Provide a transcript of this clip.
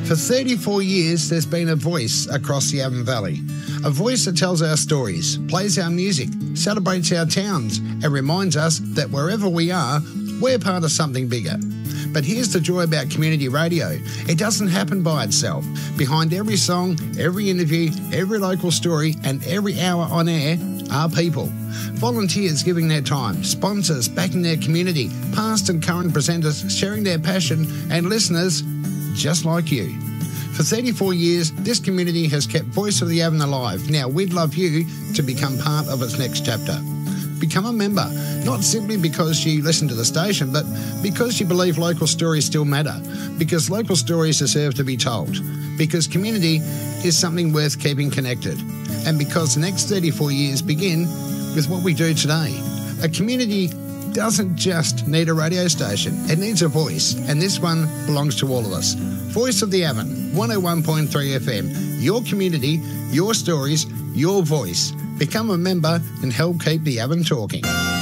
For 34 years, there's been a voice across the Avon Valley. A voice that tells our stories, plays our music, celebrates our towns, and reminds us that wherever we are, we're part of something bigger. But here's the joy about community radio. It doesn't happen by itself. Behind every song, every interview, every local story, and every hour on air are people. Volunteers giving their time, sponsors backing their community, past and current presenters sharing their passion, and listeners just like you. For 34 years, this community has kept Voice of the Avon alive. Now, we'd love you to become part of its next chapter. Become a member, not simply because you listen to the station, but because you believe local stories still matter, because local stories deserve to be told, because community is something worth keeping connected, and because the next 34 years begin with what we do today. A community doesn't just need a radio station, it needs a voice, and this one belongs to all of us. Voice of the Avon, 101.3 FM, your community, your stories, your voice. Become a member and help keep the Avon talking.